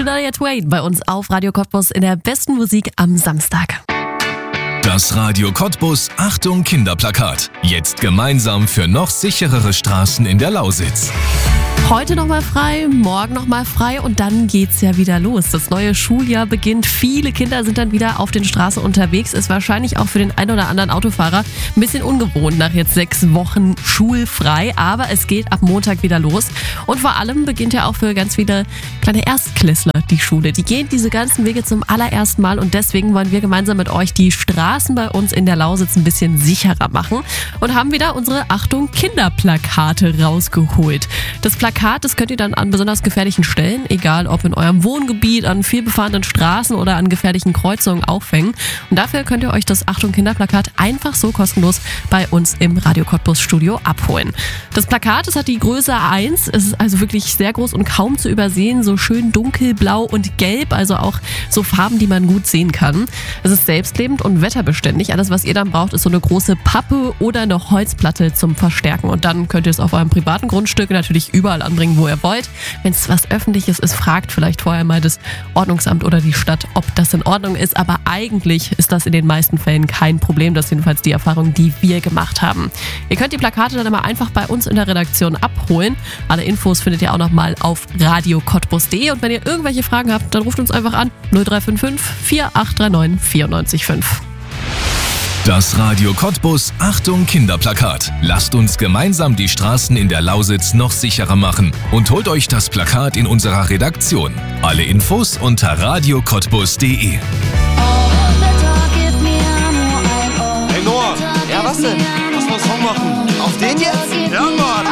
Shania Twain bei uns auf Radio Cottbus in der besten Musik am Samstag. Das Radio Cottbus Achtung Kinderplakat. Jetzt gemeinsam für noch sicherere Straßen in der Lausitz. Heute nochmal frei, morgen nochmal frei und dann geht's ja wieder los. Das neue Schuljahr beginnt. Viele Kinder sind dann wieder auf den Straßen unterwegs. Ist wahrscheinlich auch für den einen oder anderen Autofahrer ein bisschen ungewohnt nach jetzt 6 Wochen schulfrei. Aber es geht ab Montag wieder los. Und vor allem beginnt ja auch für ganz viele kleine Erstklässler die Schule. Die gehen diese ganzen Wege zum allerersten Mal und deswegen wollen wir gemeinsam mit euch die Straßen bei uns in der Lausitz ein bisschen sicherer machen und haben wieder unsere Achtung Kinderplakate rausgeholt. Das Plakat, das könnt ihr dann an besonders gefährlichen Stellen, egal ob in eurem Wohngebiet, an vielbefahrenen Straßen oder an gefährlichen Kreuzungen aufhängen. Und dafür könnt ihr euch das Achtung Kinderplakat einfach so kostenlos bei uns im Radio Cottbus Studio abholen. Das Plakat, das hat die Größe 1, es ist also wirklich sehr groß und kaum zu übersehen, so schön dunkelblau und gelb, also auch so Farben, die man gut sehen kann. Es ist selbstlebend und wetterbeständig. Alles, was ihr dann braucht, ist so eine große Pappe oder eine Holzplatte zum Verstärken. Und dann könnt ihr es auf eurem privaten Grundstück natürlich überall anbringen, wo ihr wollt. Wenn es was Öffentliches ist, fragt vielleicht vorher mal das Ordnungsamt oder die Stadt, ob das in Ordnung ist. Aber eigentlich ist das in den meisten Fällen kein Problem. Das ist jedenfalls die Erfahrung, die wir gemacht haben. Ihr könnt die Plakate dann immer einfach bei uns in der Redaktion abholen. Alle Infos findet ihr auch nochmal auf radiocottbus.de. Und wenn ihr irgendwelche Fragen habt, dann ruft uns einfach an 0355 4839 94,5. Das Radio Cottbus Achtung Kinderplakat. Lasst uns gemeinsam die Straßen in der Lausitz noch sicherer machen und holt euch das Plakat in unserer Redaktion. Alle Infos unter radiocottbus.de. Hey Noah! Ja, was denn? Lass mal Song machen. Auf den jetzt? Ja, Mann!